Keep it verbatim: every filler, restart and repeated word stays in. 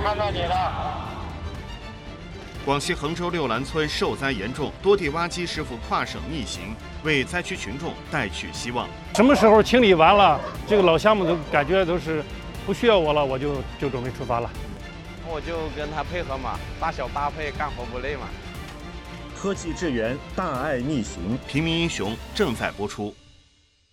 看到你了。 广西衡州六兰村受灾严重，多地挖机师傅跨省逆行，为灾区群众带去希望。 什么时候清理完了，这个老乡们都感觉都是不需要我了，我就就准备出发了。 我就跟他配合嘛，大小搭配，干活不累嘛。 科技支援，大爱逆行， 平民英雄正在播出。